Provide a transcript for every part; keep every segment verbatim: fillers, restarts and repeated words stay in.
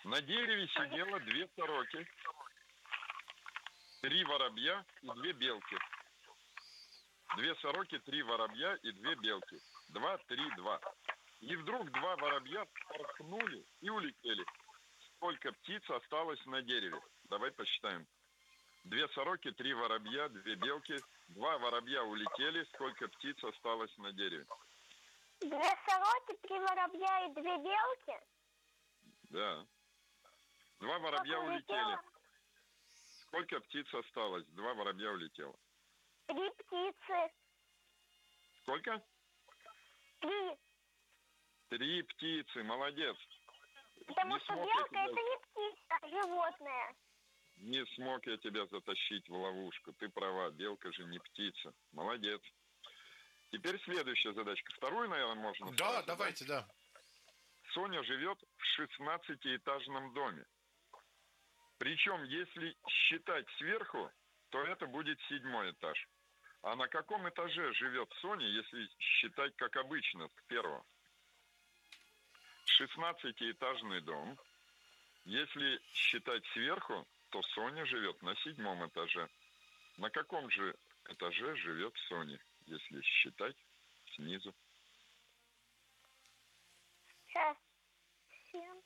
На дереве сидело две сороки, три воробья и две белки. Две сороки, три воробья и две белки. Два, три, два. И вдруг два воробья порхнули и улетели. Сколько птиц осталось на дереве? Давай посчитаем. Две сороки, три воробья, две белки. Два воробья улетели. Сколько птиц осталось на дереве? Две сороки, три воробья и две белки? Да. Два воробья улетели. Сколько птиц осталось? Два воробья улетело. Три птицы. Сколько? Три. Три птицы. Молодец. Потому Не что смог белка я тебя- это не птица, а животное. Не смог я тебя затащить в ловушку. Ты права, белка же не птица. Молодец. Теперь следующая задачка. Вторую, наверное, можно Да, сразу, давайте, да. Соня живет в шестнадцатиэтажном доме. Причем, если считать сверху, то это будет седьмой этаж. А на каком этаже живет Соня, если считать как обычно, с первого? шестнадцатиэтажный дом. Если считать сверху, то Соня живет на седьмом этаже. На каком же этаже живет Соня, если считать снизу? Сейчас. Семь.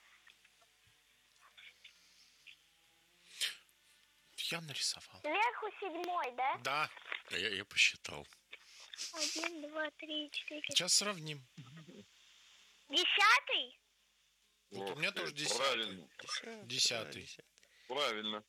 Я нарисовал. Сверху седьмой, да? Да, А я, я посчитал. Один, два, три, четыре. сейчас сравним. Десятый? Вот у Ох меня ты, тоже десятый. Правильно, Десятый. правильно.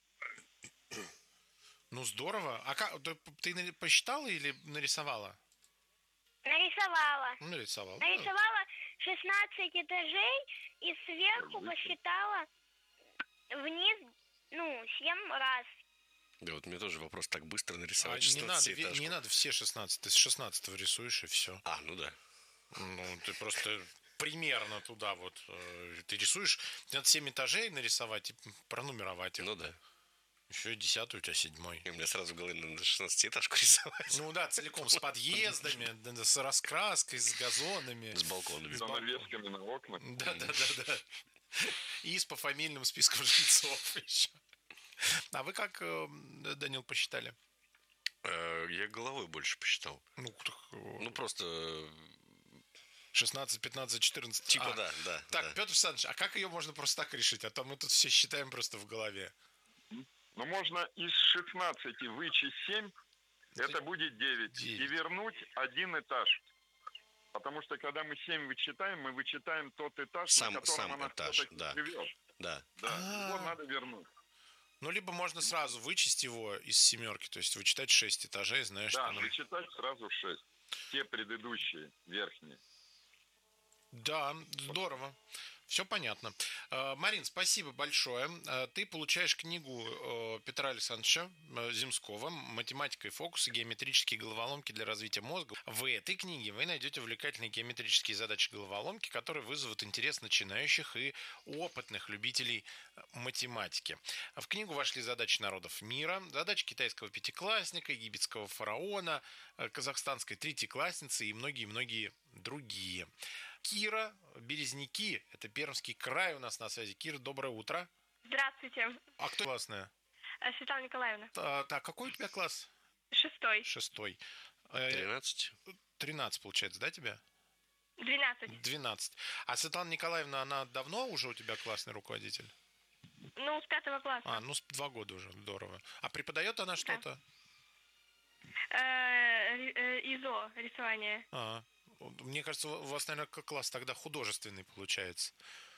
Ну, здорово. А как, ты, ты нари- посчитала или нарисовала? Нарисовала. Ну, нарисовала. Нарисовала шестнадцать этажей и сверху Отлично. посчитала вниз, ну, семь раз. Да, вот мне тоже вопрос так быстро А, нарисовать не, надо, ве- шестнадцатиэтажку. не надо все шестнадцать. Ты с шестнадцатого рисуешь, и все. А, ну да. Ну, ты просто примерно туда вот. э, Ты рисуешь, надо семь этажей нарисовать и пронумеровать их. Ну да. Еще и десятый у тебя седьмой. И у меня сразу в голове надо шестнадцатиэтажку рисовать. Ну да, целиком с подъездами, да, да, с раскраской, с газонами. С балконами. С занавесками на окнах. Да, да, да, да. И с пофамильным списком жильцов еще. А вы как, э, Данил, посчитали? Э, Я головой больше посчитал. Ну, так, э, Ну, просто, э, шестнадцать, пятнадцать, четырнадцать. типа, А, да, да. Так, да. Петр Александрович, а как ее можно просто так решить? А то мы тут все считаем просто в голове. Но можно из шестнадцати вычесть семь, это будет девять. девять. И вернуть один этаж. Потому что когда мы семь вычитаем, мы вычитаем тот этаж, Сам- на котором сам она этаж, все-таки да. живет. Да. Да, А. его надо вернуть. Ну, либо можно сразу вычесть его из семерки, то есть вычитать шесть этажей, знаешь, Да, что нам... вычитать сразу шесть. Те предыдущие, верхние. Да, здорово. Все понятно. Э, Марин, спасибо большое. Э, Ты получаешь книгу э, Петра Александровича э, Земского «Математика и фокусы. Геометрические головоломки для развития мозга». В этой книге вы найдете увлекательные геометрические задачи-головоломки, которые вызовут интерес начинающих и опытных любителей э, математики. В книгу вошли задачи народов мира, задачи китайского пятиклассника, египетского фараона, э, казахстанской третьеклассницы и многие-многие другие. Кира, Березники, это Пермский край у нас на связи. Кира, доброе утро. Здравствуйте, А кто классная? Э, Светлана Николаевна. А, так, какой у тебя класс? Шестой. Шестой. Э, тринадцать. Тринадцать, получается, да, тебя? Двенадцать. Двенадцать. А Светлана Николаевна, она давно уже у тебя классный руководитель? Ну, с пятого класса. А, ну, с два года уже, здорово. А преподает она что-то? Э, ри- э, ИЗО, рисование. А, мне кажется, у вас, наверное, класс тогда художественный получается.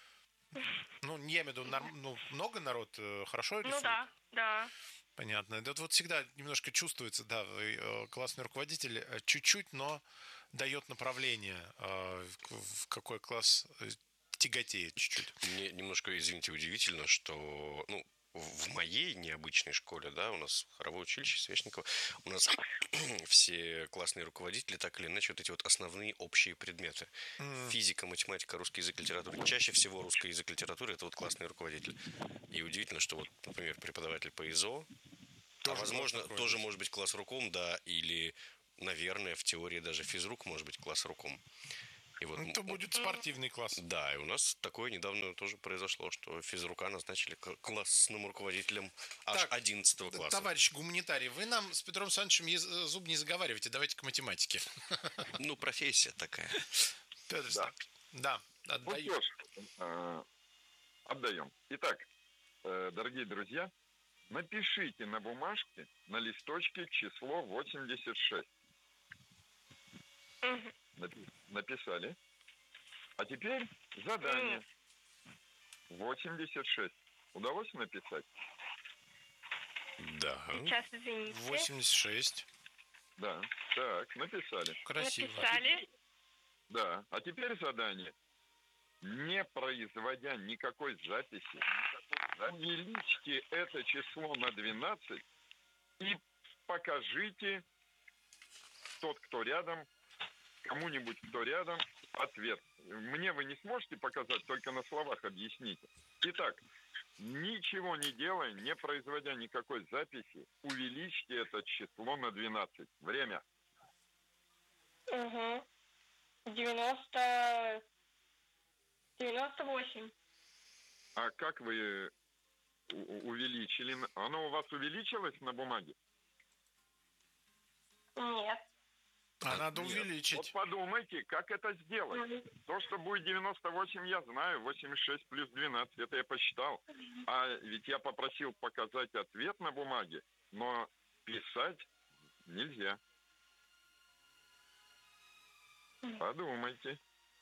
Ну, я имею в виду, нар- ну, много народ э, хорошо рисует? Ну да, да. Понятно. Это вот всегда немножко чувствуется, да, вы, э, классный руководитель э, чуть-чуть, но дает направление, э, в в какой класс э, тяготеет чуть-чуть. Мне немножко, извините, удивительно, что, ну, в моей необычной школе, да, у нас хоровое училище Свешникова, у нас все классные руководители так или иначе вот эти вот основные общие предметы. Физика, математика, русский язык, литература. Чаще всего русский язык, литература – это вот классный руководитель. И удивительно, что вот, например, преподаватель по ИЗО, а Тоже возможно, класс тоже может быть класс руком, да, или, наверное, в теории даже физрук может быть класс руком. И вот, Ну, это м, будет спортивный класс. да, и у нас такое недавно тоже произошло, что физрука назначили к- классным руководителем аж Так, одиннадцатого класса. Товарищ гуманитарий, вы нам с Петром Александровичем яз- зуб не заговаривайте, давайте к математике. Ну, профессия такая. Петр Да. Александрович, да, Ну отдаю. что ж, э, отдаем. Итак, э, дорогие друзья, напишите на бумажке, на листочке число восемьдесят шесть. Мгм. Напи- Написали. А теперь задание. восемьдесят шесть. Удалось написать? Да. Сейчас, извините. восемьдесят шесть. Да. Так, написали. Красиво. Написали. Да. А теперь задание. Не производя никакой записи, увеличьте это число на двенадцать и покажите тот, кто рядом, кому-нибудь, кто рядом, ответ. Мне вы не сможете показать, только на словах объясните. Итак, ничего не делая, не производя никакой записи, увеличьте это число на двенадцать. Время. Угу. девяносто... девяносто восемь. А как вы у- у- увеличили? Оно у вас увеличилось на бумаге? Нет. А надо Нет. увеличить. Вот подумайте, как это сделать. Мгм. То, что будет девяносто восемь, я знаю. восемьдесят шесть плюс двенадцать, это я посчитал. А ведь я попросил показать ответ на бумаге, но писать нельзя. Мгм. Подумайте,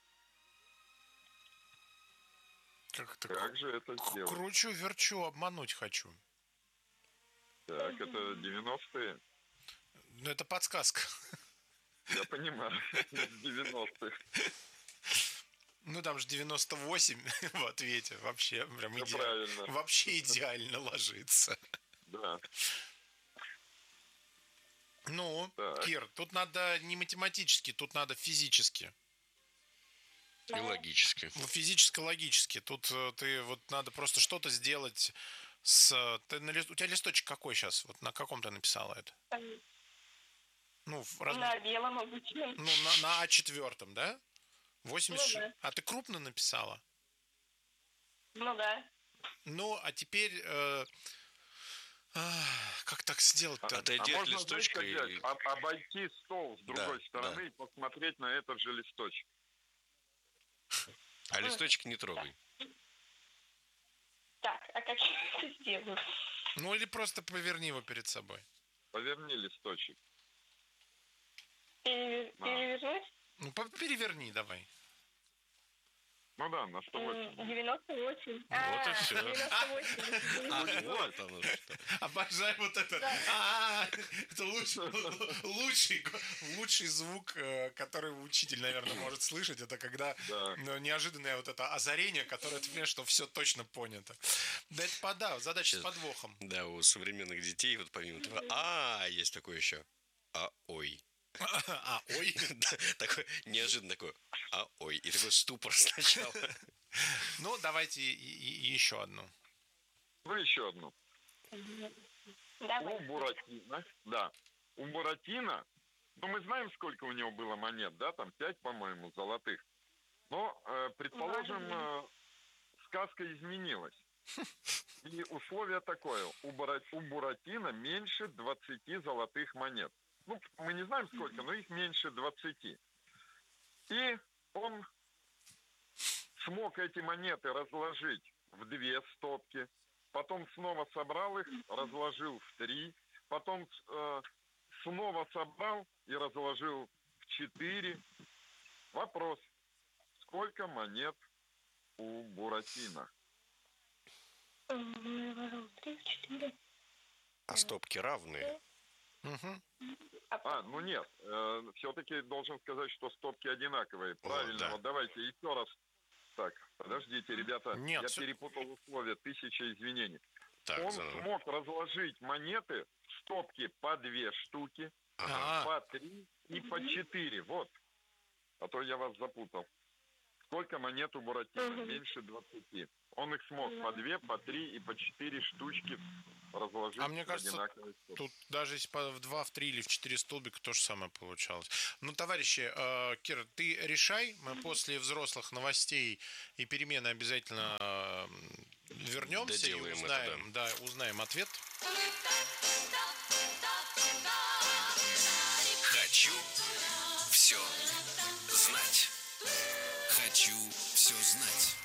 Как это? как же это К- сделать. Кручу, верчу, обмануть хочу. Так, это девяностые, Ну, это подсказка. я понимаю, девяностых. Ну, там же девяносто восемь в ответе. Вообще, прям Все идеально. правильно, Вообще идеально ложится. да. Ну, Так. Кир, тут надо не математически, тут надо физически. И логически. Ну, физически-логически. Тут э, ты вот надо просто что-то сделать с... Ты на лист- У тебя листочек какой сейчас? Вот на каком ты написала это? Ну, в размер... На белом обычном. Ну, на, на А четыре, да? восемьдесят Ну, шесть. А ты крупно написала? Ну да. Ну, а теперь... э, а, как так сделать-то? Отойди А от можно, листочка знаете, как и... взять? Об- обойти стол с другой Да, стороны да. и посмотреть на этот же листочек. А листочек не трогай. Так, а как я это сделаю? Ну, или просто поверни его перед собой. Поверни листочек. Пере- А. Перевернуть? Ну, по- переверни давай. Ну да, на сто восемь. М, девяносто восемь. Вот и всё. девяносто восемь. А, вот оно что. Обожаю вот это. Да. А, это лучший, лучший, лучший звук, э, который учитель, наверное, может слышать. Это когда Да. ну, неожиданное вот это озарение, которое ты понимаешь, что все точно понято. Да это пода, задача с Сейчас. подвохом. Да, у современных детей, вот помимо этого, а, есть такое еще. А, ой. А, ой. Да, такой неожиданно такой, а, ой. И такой ступор сначала. Ну, давайте и- и- и еще одну. Ну, еще одну. Давай. У Буратино, да, у Буратино, ну, мы знаем, сколько у него было монет, да, там пять, по-моему, золотых. Но, э, предположим, э, сказка изменилась. И условие такое, у, Бора- у Буратино меньше двадцати золотых монет. Ну, мы не знаем сколько, но их меньше двадцати. И он смог эти монеты разложить в две стопки, потом снова собрал их, разложил в три, потом э, снова собрал и разложил в четыре. Вопрос, сколько монет у Буратино? Три, четыре. А стопки равные. Мгм. А, ну нет, все-таки должен сказать, что стопки одинаковые. Правильно, да. вот давайте еще раз. Так, подождите, ребята, Нет, я всё- перепутал условия, тысяча извинений. Так, Он заново. смог разложить монеты в стопки по две штуки, Ага. А, по три и по четыре. Вот. А то я вас запутал. Сколько монет у Буратино? Мгм. Меньше двадцати. Он их смог Да. по две, по три и по четыре штучки разложить А мне в кажется, одинаковый стол. Тут даже если по- в два, в три или в четыре столбика то же самое получалось. Ну, товарищи, э, Кира, ты решай. Мы после взрослых новостей и перемены обязательно э, вернемся и Доделаем это, узнаем, да, узнаем ответ. Хочу все знать. Хочу все знать.